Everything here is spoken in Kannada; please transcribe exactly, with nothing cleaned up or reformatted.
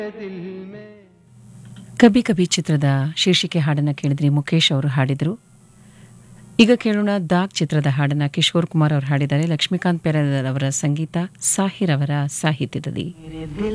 ಕಬಿ ಕಬಿ ಚಿತ್ರದ ಶೀರ್ಷಿಕೆ ಹಾಡನ್ನು ಕೇಳಿದ್ರಿ, ಮುಖೇಶ್ ಅವರು ಹಾಡಿದರು. ಈಗ ಕೇಳೋಣ ದಾಗ್ ಚಿತ್ರದ ಹಾಡನ್ನು ಕಿಶೋರ್ ಕುಮಾರ್ ಅವರು ಹಾಡಿದ್ದಾರೆ. ಲಕ್ಷ್ಮೀಕಾಂತ್ ಪೆರರ್ ಅವರ ಸಂಗೀತ, ಸಾಹಿರ್ ಅವರ ಸಾಹಿತ್ಯದಲ್ಲಿ.